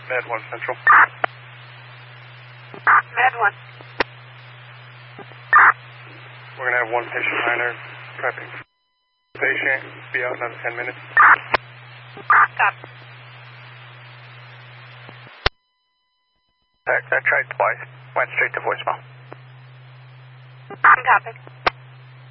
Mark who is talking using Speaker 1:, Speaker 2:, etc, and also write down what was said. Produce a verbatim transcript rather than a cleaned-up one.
Speaker 1: Med one Central.
Speaker 2: Med one.
Speaker 1: We're going to have one patient liner prepping. Patient, be out in another ten minutes.
Speaker 2: Stop.
Speaker 3: I tried twice. Went straight to voicemail.
Speaker 2: Copy.